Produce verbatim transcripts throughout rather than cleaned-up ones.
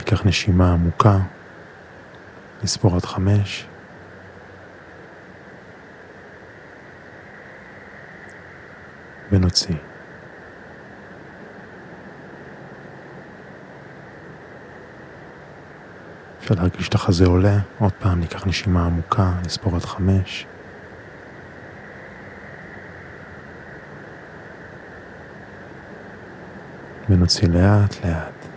ניקח נשימה עמוקה, נספור עד חמש. ונוציא. אפשר להרגיש את החזה עולה. עוד פעם ניקח נשימה עמוקה, נספור עד חמש. ונוציא לאט לאט.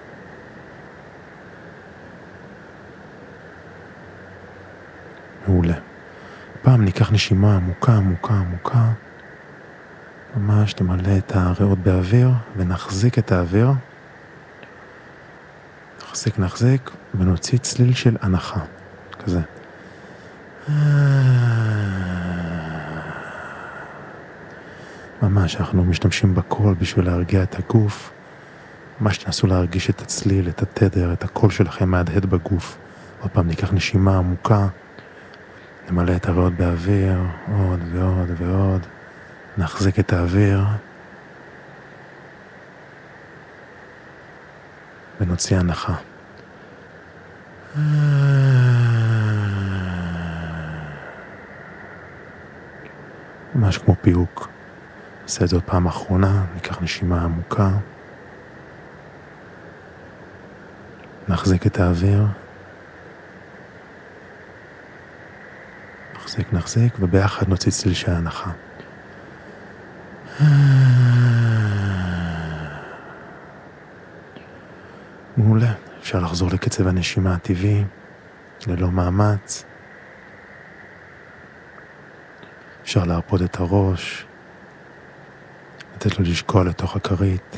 מעולה. פעם ניקח נשימה עמוקה עמוקה עמוקה. ממש נמלא את הריאות באוויר ונחזיק את האוויר. נחזיק נחזיק ונוציא צליל של הנחה. כזה. ממש אנחנו משתמשים בקול בשביל להרגיע את הגוף. ממש תנסו להרגיש את הצליל, את התדר, את הקול שלכם מהדהד בגוף. עוד פעם ניקח נשימה עמוקה. נמלא את הריאות באוויר, עוד ועוד ועוד. נחזיק את האוויר. ונוציא הנחה. ממש כמו פיוק. נעשה את זה עוד פעם אחרונה. ניקח נשימה עמוקה. נחזיק את האוויר. נחזיק נחזיק וביחד נוציא צליל של הנחה. מעולה. אפשר לחזור לקצב הנשימה הטבעי ללא מאמץ. אפשר להרפות את הראש, לתת לו לשקוע לתוך הכרית.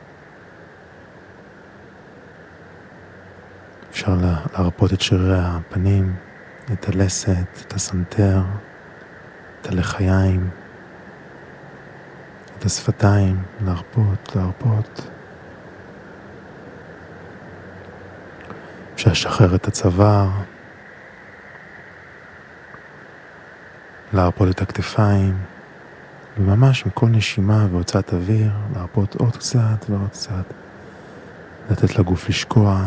אפשר להרפות את שרירי הפנים, את הלסת, את הסנטר, את הלחיים, את השפתיים, להרפות, להרפות. אפשר לשחרר את הצוואר, להרפות את הכתפיים, וממש מכל נשימה והוצאת אוויר, להרפות עוד קצת ועוד קצת, לתת לגוף לשקוע.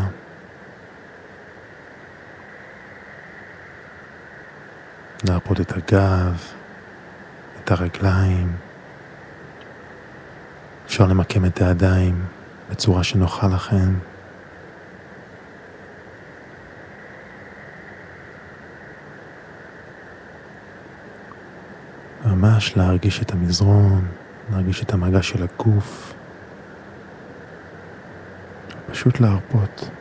להרפות את הגב, את הרגליים. אפשר למקם את הידיים בצורה שנוחה לכם. ממש להרגיש את המזרון, להרגיש את המגע של הגוף. פשוט להרפות.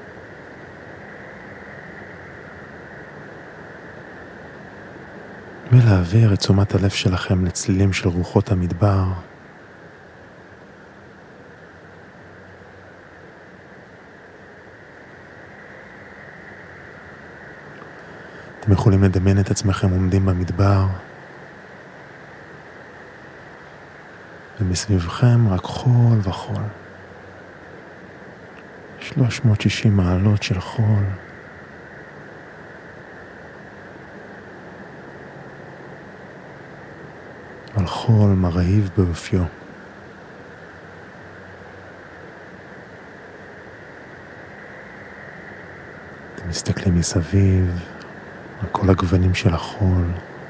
ולהעביר את תשומת הלב שלכם לצלילים של רוחות המדבר. אתם יכולים לדמיין את עצמכם עומדים במדבר, ומסביבכם רק חול וחול. שלוש מאות ושישים מעלות של חול. על חול מרהיב באופיו. אתם מסתכלים מסביב על כל הגוונים של החול.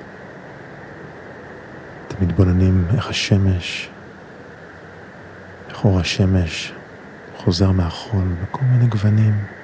אתם מתבוננים איך השמש, איך אור השמש חוזר מהחול בכל מיני גוונים.